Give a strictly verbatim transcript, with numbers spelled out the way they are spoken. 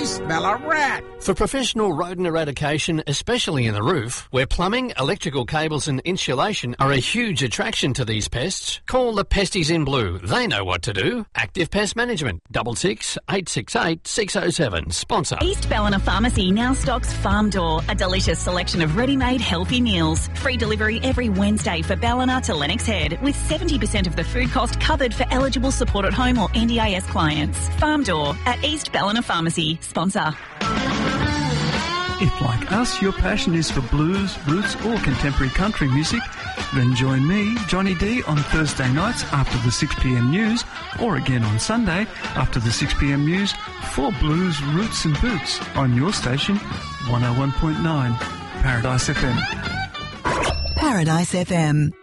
I smell a rat. For professional rodent eradication, especially in the roof, where plumbing, electrical cables and insulation are a huge attraction to these pests, call the Pesties in Blue. They know what to do. Active Pest Management, double six eight six eight six oh seven. Sponsor. East Ballina Pharmacy now stocks Farm Door, a delicious selection of ready-made healthy meals. Free delivery every Wednesday for Ballina to Lennox Head, with seventy percent of the food cost covered for eligible support at home or N D I S clients. Farm Door at East Ballina Pharmacy. Sponsor. If, like us, your passion is for blues, roots or contemporary country music, then join me, Johnny D, on Thursday nights after the six p m news, or again on Sunday after the six p m news, for Blues, Roots and Boots on your station, one oh one point nine, Paradise F M. Paradise F M.